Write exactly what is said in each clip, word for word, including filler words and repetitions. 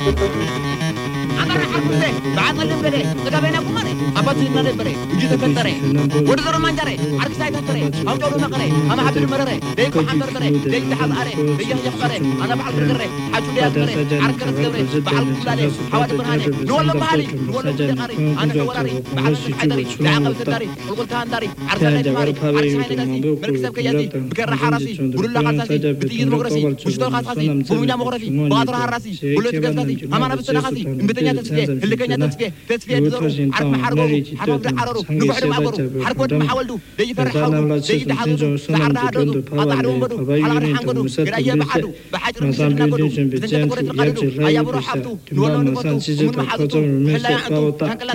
أنا راح أقول لك بعد اللي بري تبغى بينا كمان أبغى تيجي نادي بري يجي تفتري ودر ما نجري عارف سايد تفتري أو تقول ما قري أنا حبل مرري ليك وحندر بري ليك تحب أري ليك يحب أري أنا بعد بري حاجة لي أري عارف كرس كوري بعد كلالي حوادث برهاني نقول له مالي نقول له أري أنا حواري بعد حيدري لعقل تدري وقلت هندري عارف أنا مالي عارف سايد ناسي مركز كياتي بكرة حراسي بقول له حراسي بتيجي مغرسي وش دول خاصي بومينا مغرسي بقدر حراسي بقول له تجسدي أما أنا بستنا خاصي بدنا تسفيه اللي كنا تسفيه تسفيه تدرو عارف محاربو حرب حرارو نبحر ما برو حركوت محاولدو لي فرحوا لي تحدو سعرنا هذو قطعوا بدو على حنقدو كرايه بحدو بحاجر مسلم نقدو بدنا تقول القدو ايا برو حبتو نولو نقطو من محدو حلا يعطو هنقلا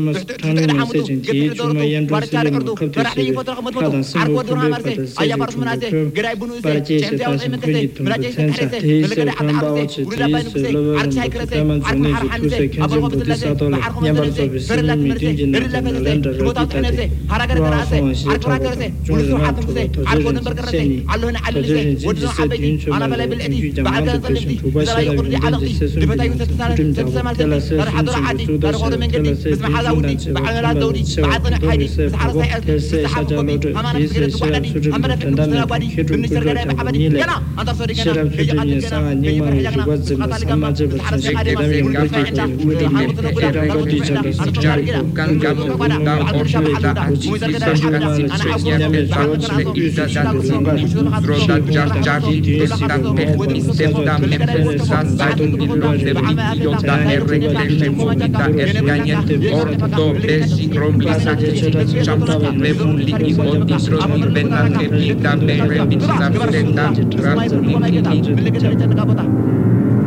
تيسو ورجال كردو فرح لي فتره مدبو حركوت دورها مرسي ايا برس مناسي غراي بنوسي جمتي او منتسي مراجي حرسي لكن حتى حرسي ولا باين بسي عرق شاي كرسي عرق حرحنسي ابو غبط الله بحرق منتسي فرلات مرسي فرلات مرسي بوتات نفسي حركه كراسي عرق كرسي ولسو حاتم كرسي عرق نمبر كرسي علو هنا علسي ودنو حبيبي انا بلا بالادي بعد ان صلبتي اذا يقول لي علقي لبتا يتسال تتسمالتي راح اضر عادي راح اخذ من قدي بس ما حدا ودي بعد لا دوري بعد انا حيدي بس حرس سحب كوبي اما انا فكرت بعدني اما انا فكرت انا بعدي من الشركه محمدي يلا انت صوري كده يجي قال كده يجي فرحنا قطع لك ما حرس حالي ما يقول لك انت كان كان Orto